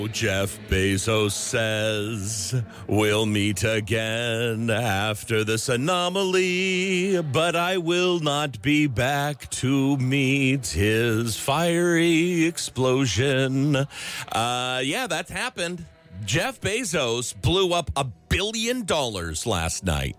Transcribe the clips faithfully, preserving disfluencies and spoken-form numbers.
Jeff Bezos says we'll meet again after this anomaly, but I will not be back to meet his fiery explosion. Uh, yeah, that happened. Jeff Bezos blew up a billion dollars last night.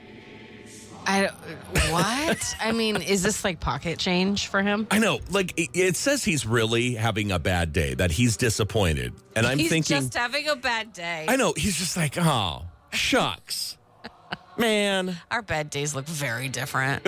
I what? I mean, is this like pocket change for him? I know. Like, it, it says he's really having a bad day, that he's disappointed. And I'm he's thinking... He's just having a bad day. I know. He's just like, oh, shucks. Man. Our bad days look very different.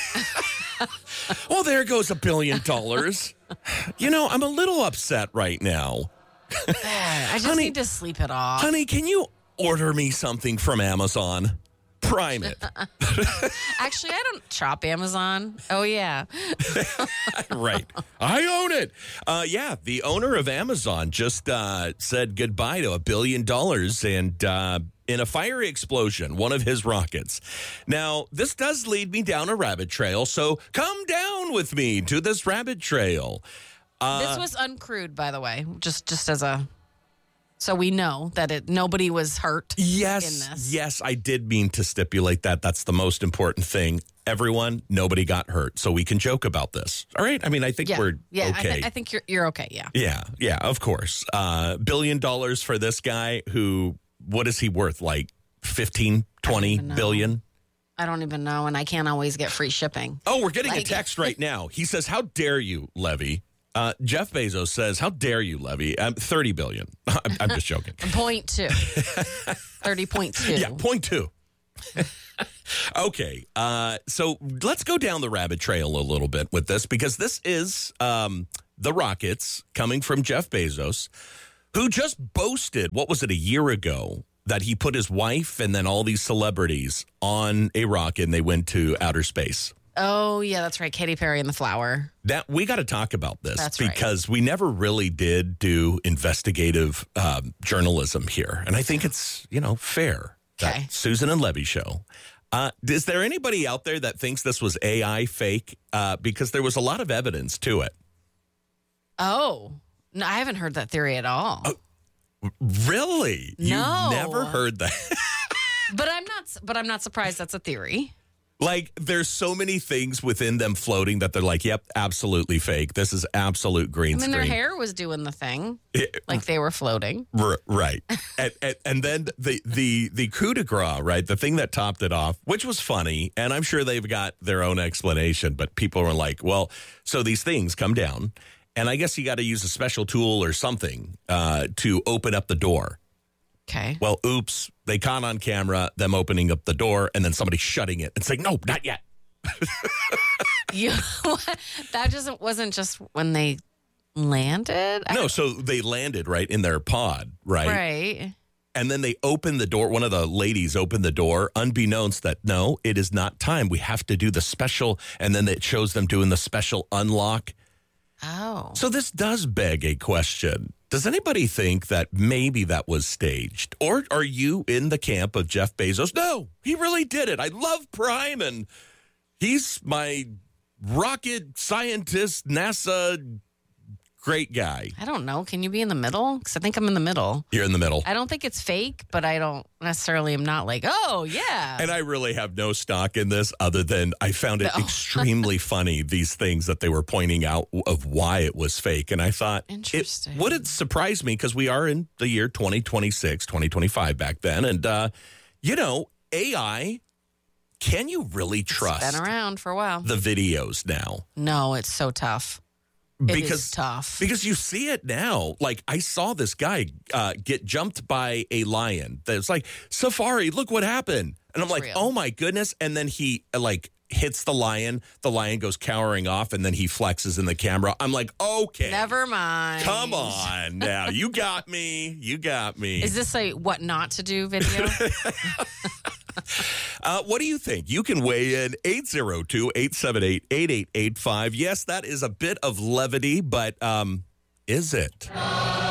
Well, there goes a billion dollars. You know, I'm a little upset right now. I just honey, need to sleep it off. Honey, can you order me something from Amazon? Prime it. Actually, I don't shop Amazon. Oh, yeah. Right. I own it. Uh, yeah, the owner of Amazon just uh, said goodbye to a billion dollars and uh, in a fiery explosion, one of his rockets. Now, this does lead me down a rabbit trail, so come down with me to this rabbit trail. Uh, this was uncrewed, by the way, just just as a... So we know that it nobody was hurt yes, in this. Yes, I did mean to stipulate that. That's the most important thing. Everyone, nobody got hurt, so we can joke about this. All right? I mean, I think yeah. we're yeah, okay. I, th- I think you're you're okay, yeah. Yeah, yeah, of course. Uh, billion dollars for this guy who, what is he worth? Like fifteen, twenty billion? I don't even know, and I can't always get free shipping. Oh, we're getting like, a text right now. He says, how dare you, Levy? Uh, Jeff Bezos says, how dare you, Levy? Um, thirty billion. I'm, I'm just joking. Point two. thirty point two. Yeah, point two. Okay. Uh, so let's go down the rabbit trail a little bit with this, because this is um, the rockets coming from Jeff Bezos, who just boasted, what was it, a year ago, that he put his wife and then all these celebrities on a rocket and they went to outer space. Oh, yeah, that's right. Katy Perry and the Flower. That we got to talk about this that's because right. we never really did do investigative um, journalism here. And I think it's, you know, fair. Okay. Susan and Levy show. Uh, is there anybody out there that thinks this was A I fake? Uh, because there was a lot of evidence to it. Oh, no, I haven't heard that theory at all. Oh, really? No. You never heard that? But I'm not. But I'm not surprised that's a theory. Like, there's so many things within them floating that they're like, yep, absolutely fake. This is absolute green I mean, screen. their hair was doing the thing. It, like they were floating. R- right. and, and, and then the, the, the coup de grace, right? The thing that topped it off, which was funny. And I'm sure they've got their own explanation. But people were like, well, so these things come down. And I guess you got to use a special tool or something uh, to open up the door. Okay. Well, oops, they caught on camera them opening up the door and then somebody shutting it and saying, no, not yet. you, that just wasn't just when they landed? No, so they landed, right, in their pod, right? Right. And then they opened the door. One of the ladies opened the door, unbeknownst that, no, it is not time. We have to do the special. And then it shows them doing the special unlock. Oh. So this does beg a question. Does anybody think that maybe that was staged? Or are you in the camp of Jeff Bezos? No, he really did it. I love Prime, and he's my rocket scientist, NASA great guy. I don't know. Can you be in the middle? Because I think I'm in the middle. You're in the middle. I don't think it's fake, but I don't necessarily am not like, oh, yeah. And I really have no stock in this other than I found it no. extremely funny, these things that they were pointing out of why it was fake. And I thought, interesting. It wouldn't surprise me because we are in the year twenty twenty-six, twenty twenty-five back then. And, uh, you know, A I, can you really trust it's been around for a while. The videos now? No, it's so tough. Because, it is tough. Because you see it now. Like, I saw this guy uh, get jumped by a lion. That's like, Safari, look what happened. And I'm it's like, real. oh, my goodness. And then he, like, hits the lion. The lion goes cowering off, and then he flexes in the camera. I'm like, okay. Never mind. Come on now. You got me. You got me. Is this a what not to do video? Uh, what do you think? You can weigh in eight oh two, eight seven eight, eight eight eight five. Yes, that is a bit of levity, but um, is it?